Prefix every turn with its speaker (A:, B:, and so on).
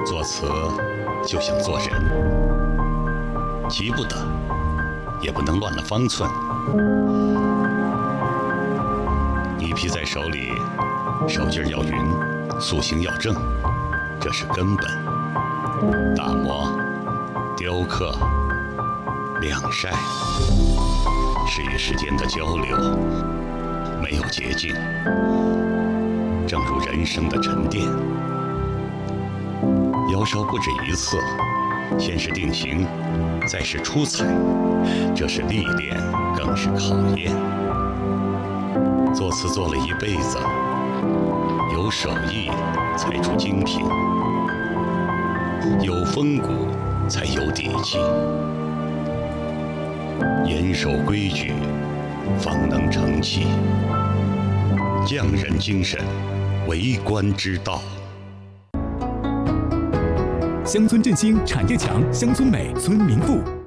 A: 作词就像做人，急不得，也不能乱了方寸。泥皮在手里，手劲要匀，塑形要正，这是根本。打磨、雕刻、晾晒，是与时间的交流，没有捷径。正如人生的沉淀，窑烧不止一次，先是定型，再是出彩，这是历练，更是考验。作词做了一辈子，有手艺才出精品，有风骨才有底气，严守规矩，方能成器。匠人精神，为官之道。
B: 乡村振兴，产业强，乡村美，村民富。